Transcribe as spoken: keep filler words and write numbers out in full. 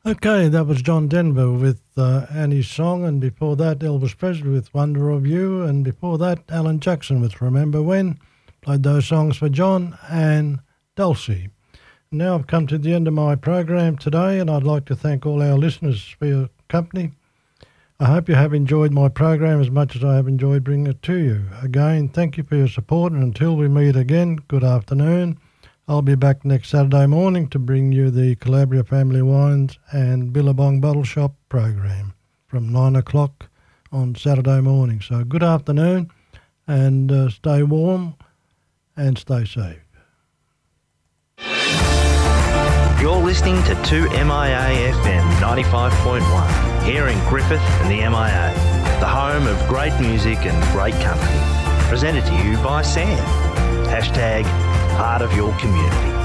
Okay, that was John Denver with uh, Annie's Song, and before that Elvis Presley with Wonder of You, and before that Alan Jackson with Remember When. Played those songs for John and Dulcie. Now I've come to the end of my program today, and I'd like to thank all our listeners for your company. I hope you have enjoyed my program as much as I have enjoyed bringing it to you. Again, thank you for your support, and until we meet again, good afternoon. I'll be back next Saturday morning to bring you the Calabria Family Wines and Billabong Bottle Shop program from nine o'clock on Saturday morning. So good afternoon, and uh, stay warm and stay safe. You're listening to two M I A F M ninety-five point one, here in Griffith and the M I A, the home of great music and great company. Presented to you by Sam. Hashtag part of your community.